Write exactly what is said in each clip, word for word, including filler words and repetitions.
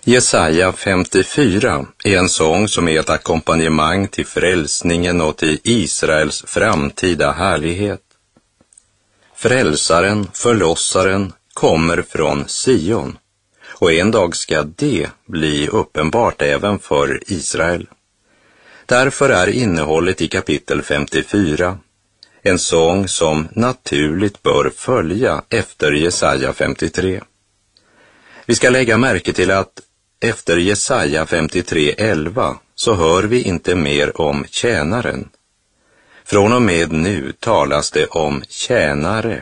Jesaja femtiofyra är en sång som är ett ackompanjemang till frälsningen och till Israels framtida härlighet. Frälsaren, förlossaren, kommer från Sion, och en dag ska det bli uppenbart även för Israel. Därför är innehållet i kapitel femtiofyra en sång som naturligt bör följa efter Jesaja femtiotre. Vi ska lägga märke till att efter Jesaja femtiotre elva så hör vi inte mer om tjänaren. Från och med nu talas det om tjänare.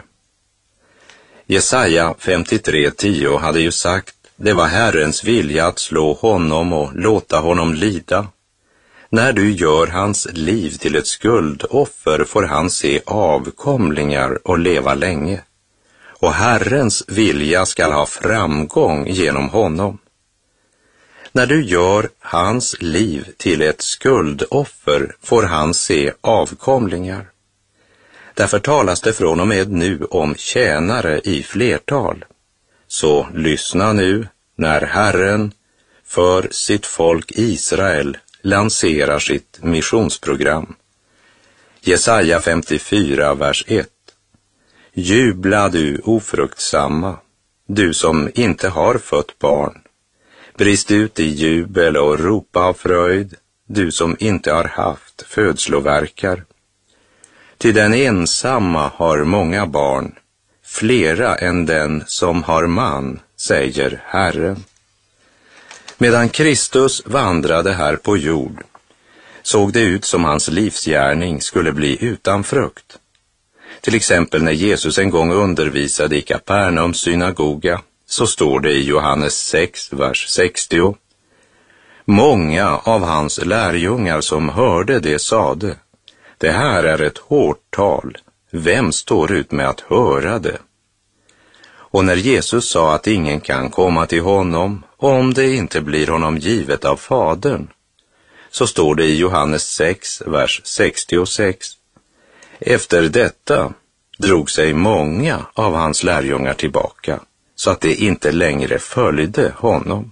Jesaja femtiotre tio hade ju sagt: det var Herrens vilja att slå honom och låta honom lida. När du gör hans liv till ett skuldoffer får han se avkomlingar och leva länge. Och Herrens vilja skall ha framgång genom honom. När du gör hans liv till ett skuldoffer får han se avkomlingar. Därför talas det från och med nu om tjänare i flertal. Så lyssna nu när Herren för sitt folk Israel lanserar sitt missionsprogram. Jesaja femtiofyra, vers ett. Jubla du ofruktsamma, du som inte har fött barn. Brist ut i jubel och ropa av fröjd, du som inte har haft födslovärkar. Ty den ensamma har många barn, flera än den som har man, säger Herren. Medan Kristus vandrade här på jord såg det ut som hans livsgärning skulle bli utan frukt. Till exempel när Jesus en gång undervisade i Kapernaums synagoga, så står det i Johannes sex, vers sextio. Många av hans lärjungar som hörde det sade: det här är ett hårt tal, vem står ut med att höra det? Och när Jesus sa att ingen kan komma till honom om det inte blir honom givet av Fadern, så står det i Johannes sex, vers sextiosex. Efter detta drog sig många av hans lärjungar tillbaka, så att det inte längre följde honom.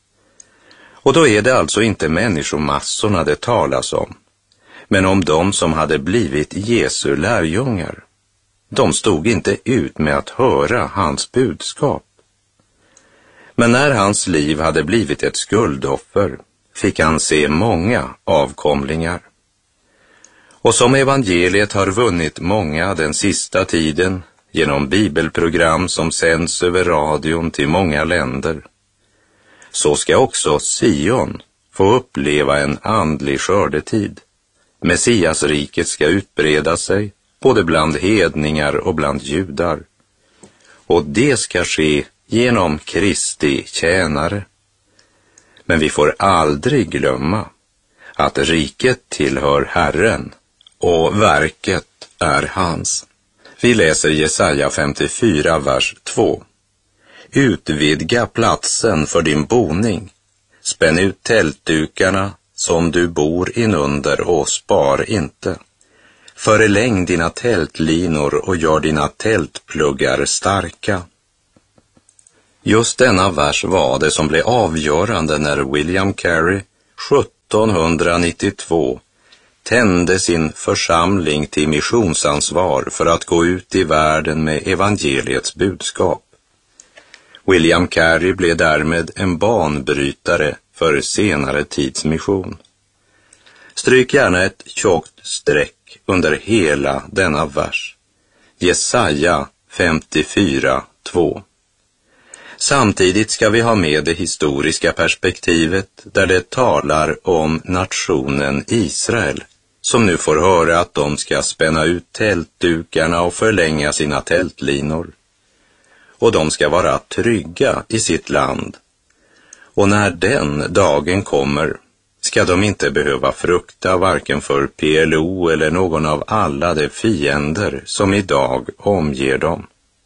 Och då är det alltså inte människomassorna det talas om, men om de som hade blivit Jesu lärjungar. De stod inte ut med att höra hans budskap. Men när hans liv hade blivit ett skuldoffer fick han se många avkomlingar. Och som evangeliet har vunnit många den sista tiden genom bibelprogram som sänds över radion till många länder, så ska också Sion få uppleva en andlig skördetid. Messiasriket ska utbreda sig både bland hedningar och bland judar. Och det ska ske genom Kristi tjänare. Men vi får aldrig glömma att riket tillhör Herren och verket är hans. Vi läser Jesaja femtiofyra, vers två. Utvidga platsen för din boning. Spänn ut tältdukarna som du bor inunder och spar inte. Förläng dina tältlinor och gör dina tältpluggar starka. Just denna vers var det som blev avgörande när William Carey sjuttonhundranittiotvå tände sin församling till missionsansvar för att gå ut i världen med evangeliets budskap. William Carey blev därmed en banbrytare för senare tids mission. Stryk gärna ett tjockt streck under hela denna vers. Jesaja femtiofyra, två. Samtidigt ska vi ha med det historiska perspektivet där det talar om nationen Israel, som nu får höra att de ska spänna ut tältdukarna och förlänga sina tältlinor. Och de ska vara trygga i sitt land. Och när den dagen kommer ska de inte behöva frukta varken för P L O eller någon av alla de fiender som idag omger dem.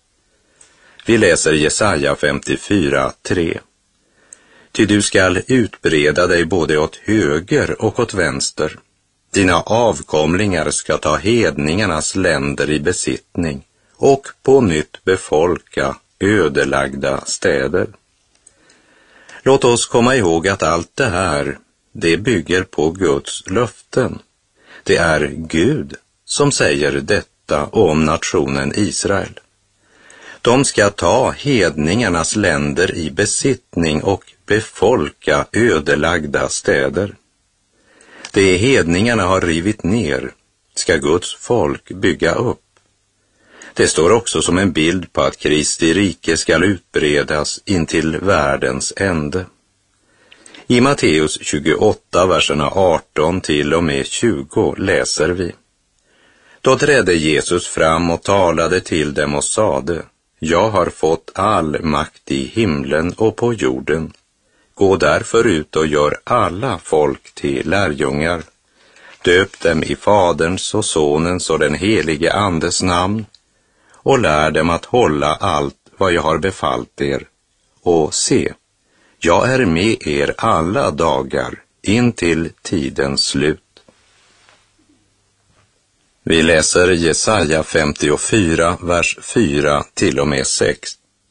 Vi läser Jesaja femtiofyra, tre. Ty du skall utbreda dig både åt höger och åt vänster. Dina avkomlingar ska ta hedningarnas länder i besittning och på nytt befolka ödelagda städer. Låt oss komma ihåg att allt det här, det bygger på Guds löften. Det är Gud som säger detta om nationen Israel. De ska ta hedningarnas länder i besittning och befolka ödelagda städer. Det hedningarna har rivit ner ska Guds folk bygga upp. Det står också som en bild på att Kristi rike skall utbredas intill världens ände. I Matteus tjugoåtta, verserna arton till och med tjugo läser vi: Då trädde Jesus fram och talade till dem och sade: Jag har fått all makt i himlen och på jorden. Gå därför ut och gör alla folk till lärjungar. Döp dem i Faderns och Sonens och den helige Andes namn och lär dem att hålla allt vad jag har befallt er. Och se, jag är med er alla dagar in till tidens slut. Vi läser Jesaja femtiofyra, vers fyra till och med sex.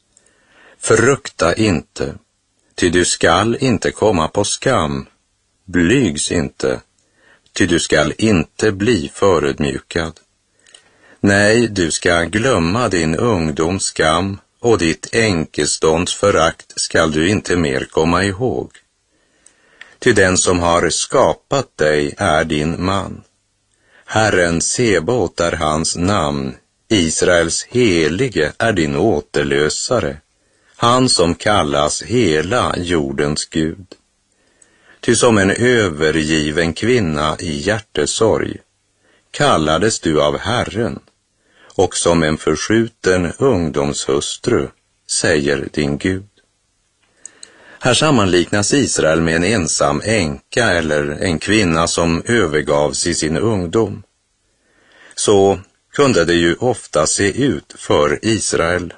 Frukta inte, ty du skall inte komma på skam. Blygs inte, ty du skall inte bli förödmjukad. Nej, du ska glömma din ungdoms skam och ditt enkestånds förakt skall du inte mer komma ihåg. Ty den som har skapat dig är din man. Herren Sebaot är hans namn, Israels helige är din återlösare, han som kallas hela jordens Gud. Ty som en övergiven kvinna i hjärtesorg kallades du av Herren, och som en förskjuten ungdomshustru säger din Gud. Här sammanliknas Israel med en ensam änka eller en kvinna som övergavs i sin ungdom. Så kunde det ju ofta se ut för Israel.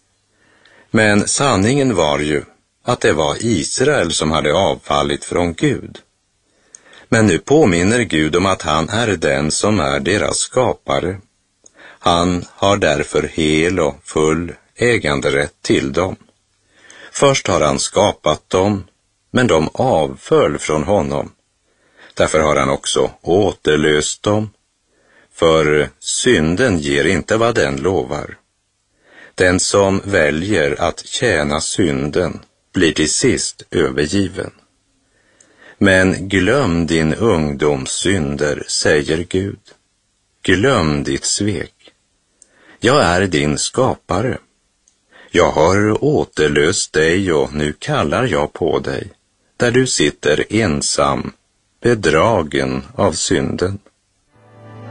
Men sanningen var ju att det var Israel som hade avfallit från Gud. Men nu påminner Gud om att han är den som är deras skapare. Han har därför hel och full äganderätt till dem. Först har han skapat dem, men de avföll från honom. Därför har han också återlöst dem, för synden ger inte vad den lovar. Den som väljer att tjäna synden blir till sist övergiven. Men glöm din ungdoms synder, säger Gud. Glöm ditt svek. Jag är din skapare. Jag har återlöst dig och nu kallar jag på dig, där du sitter ensam, bedragen av synden.